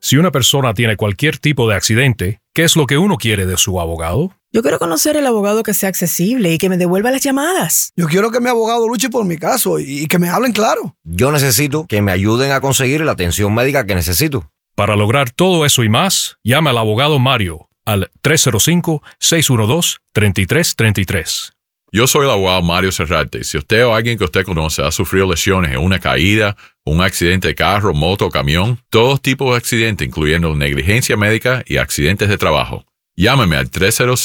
Si una persona tiene cualquier tipo de accidente, ¿qué es lo que uno quiere de su abogado? Yo quiero conocer el abogado que sea accesible y que me devuelva las llamadas. Yo quiero que mi abogado luche por mi caso y que me hablen claro. Yo necesito que me ayuden a conseguir la atención médica que necesito. Para lograr todo eso y más, llame al abogado Mario al 305-612-3333. Yo soy el abogado Mario Serrate. Si usted o alguien que usted conoce ha sufrido lesiones en una caída, un accidente de carro, moto o camión, todo tipo de accidente, incluyendo negligencia médica y accidentes de trabajo, llámeme al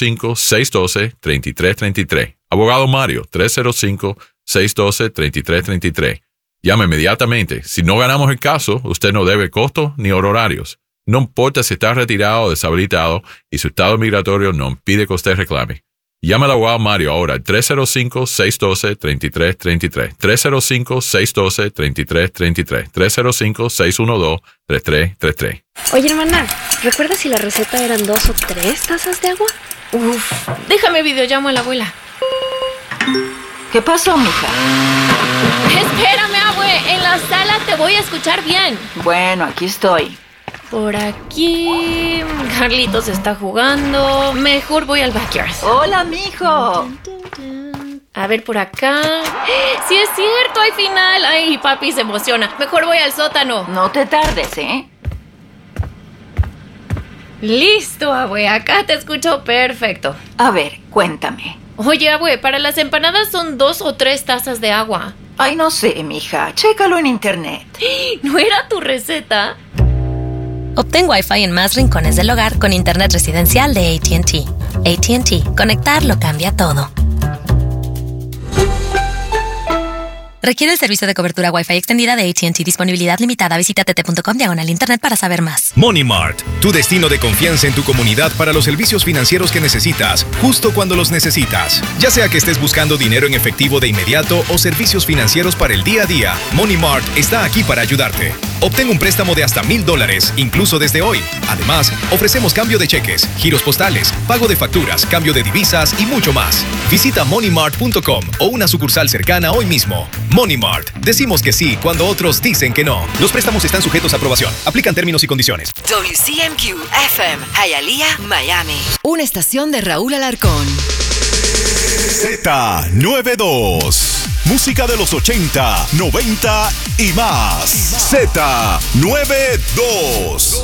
305-612-3333. Abogado Mario, 305-612-3333. Llame inmediatamente. Si no ganamos el caso, usted no debe costos ni honorarios. No importa si está retirado o deshabilitado y su estado migratorio no impide que usted reclame. Llame al abogado Mario ahora al 305-612-3333. 305-612-3333. 305-612-3333. Oye, hermana, ¿recuerdas si la receta eran 2 o 3 tazas de agua? Uf, déjame videollamo a la abuela. ¿Qué pasó, mija? Espérame, abue, en la sala te voy a escuchar bien. Bueno, aquí estoy. Por aquí... Carlitos está jugando. Mejor voy al backyard. Hola, mijo. A ver, por acá... ¡Sí es cierto! ¡Hay final! ¡Ay, papi se emociona! Mejor voy al sótano. No te tardes, ¿eh? Listo, abue. Acá te escucho perfecto. A ver, cuéntame. Oye, abue, para las empanadas son 2 o 3 tazas de agua. Ay, no sé, mija. Chécalo en internet. ¿No era tu receta? Obtén Wi-Fi en más rincones del hogar con internet residencial de AT&T. AT&T. Conectar lo cambia todo. Requiere el servicio de cobertura Wi-Fi extendida de AT&T. Disponibilidad limitada. Visita tt.com/internet para saber más. Money Mart, tu destino de confianza en tu comunidad para los servicios financieros que necesitas, justo cuando los necesitas. Ya sea que estés buscando dinero en efectivo de inmediato o servicios financieros para el día a día, Money Mart está aquí para ayudarte. Obtén un préstamo de hasta $1,000, incluso desde hoy. Además, ofrecemos cambio de cheques, giros postales, pago de facturas, cambio de divisas y mucho más. Visita moneymart.com o una sucursal cercana hoy mismo. Money Mart. Decimos que sí cuando otros dicen que no. Los préstamos están sujetos a aprobación. Aplican términos y condiciones. WCMQ FM, Hialeah, Miami. Una estación de Raúl Alarcón. Z92. Música de los 80, 90 y más. Z92.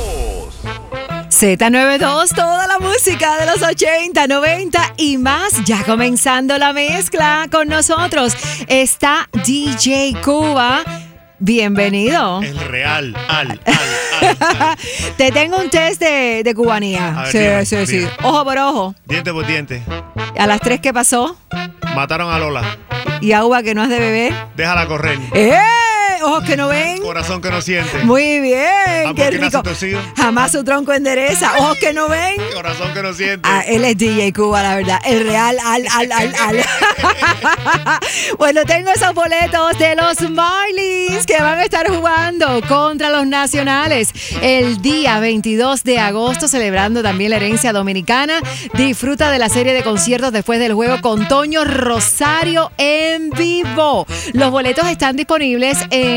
Z92, toda la música de los 80, 90 y más. Ya comenzando la mezcla con nosotros está DJ Cuba. Bienvenido. El real, al. Te tengo un test de cubanía. Ver, sí, dime, sí. dime. Ojo por ojo. Diente por diente. A las 3, ¿qué pasó? Mataron a Lola. ¿Y agua que no has de beber? Déjala correr. Ojos que no ven. Corazón que no siente. Muy bien, qué rico. Torcido. Jamás su tronco endereza. Ojos que no ven. Corazón que no siente. Él es DJ Cuba, la verdad. El real, al. Bueno, tengo esos boletos de los Marlins que van a estar jugando contra los Nacionales el día 22 de agosto, celebrando también la herencia dominicana. Disfruta de la serie de conciertos después del juego con Toño Rosario en vivo. Los boletos están disponibles en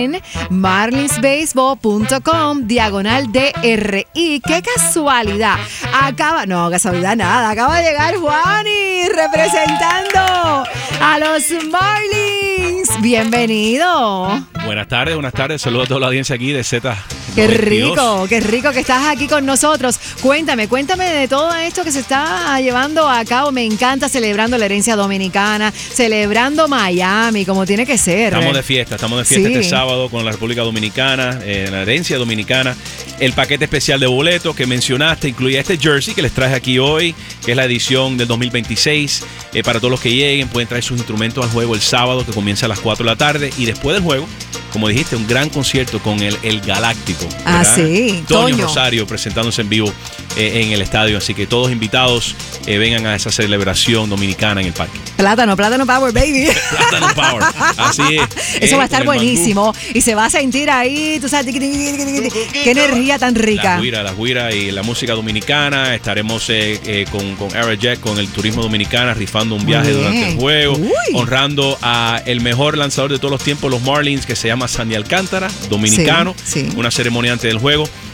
marlinsbaseball.com/DRI. ¡Qué casualidad! Acaba de llegar Juani representando a los Marlins. Bienvenido. Buenas tardes. Saludos a toda la audiencia aquí de Z. Qué rico que estás aquí con nosotros. Cuéntame de todo esto que se está llevando a cabo. Me encanta, celebrando la herencia dominicana, celebrando Miami, como tiene que ser. Estamos de fiesta Sí. este sábado con la República Dominicana, la herencia dominicana. El paquete especial de boletos que mencionaste incluye este jersey que les traje aquí hoy, que es la edición del 2026. Para todos los que lleguen, pueden traer sus instrumentos al juego el sábado, que comienza a las 4 de la tarde. Y después del juego, como dijiste, un gran concierto con el Galáctico. Ah, sí. Toño Rosario presentándose en vivo en el estadio. Así que todos invitados vengan a esa celebración dominicana en el parque. Plátano Power, baby. Plátano Power. Así es. Eso va a estar buenísimo. Y se va a sentir ahí, tú sabes, qué energía tan rica. La guira y la música dominicana. Estaremos con Aerojet, con el turismo dominicana, rifando un viaje durante el juego. Honrando a el mejor lanzador de todos los tiempos, los Marlins, que se llama Sandy Alcántara, dominicano. Sí. Una ceremonia antes del juego.